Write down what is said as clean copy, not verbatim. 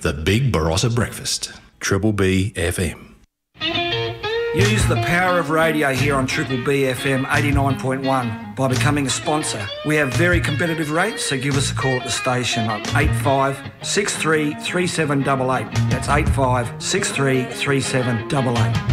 The Big Barossa Breakfast. Triple B FM. Use the power of radio here on Triple B FM 89.1 by becoming a sponsor. We have very competitive rates, so give us a call at the station on 85 63 3788. That's 85 63 3788.